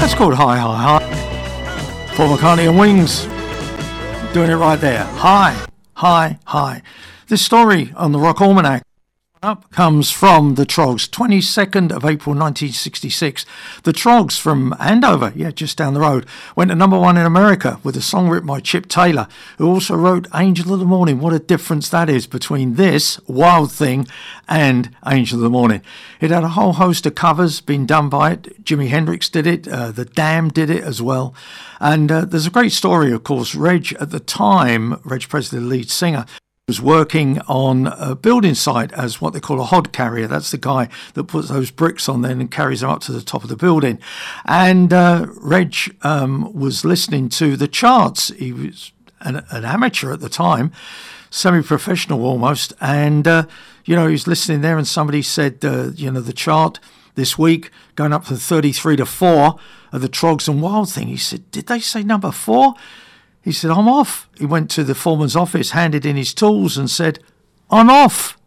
Called Hi Hi Hi. Paul McCartney and Wings doing it right there. Hi, hi, hi. This story on the Rock Almanac up comes from the Troggs, 22nd of April 1966. The Troggs from Andover, just down the road, went to number one in America with a song written by Chip Taylor, who also wrote Angel of the Morning. What a difference that is between this Wild Thing and Angel of the Morning. It had a whole host of covers being done by it. Jimi Hendrix did it, The Damned did it as well. And there's a great story, of course. Reg, at the time, Reg Presley, the lead singer, was working on a building site as what they call a hod carrier. That's the guy that puts those bricks on there and carries them up to the top of the building. And Reg was listening to the charts. He was an amateur at the time, semi-professional almost. And, he's listening there and somebody said, the chart this week going up from 33 to 4 of the Troggs and Wild Thing. He said, did they say number 4? He said, I'm off. He went to the foreman's office, handed in his tools and said, I'm off.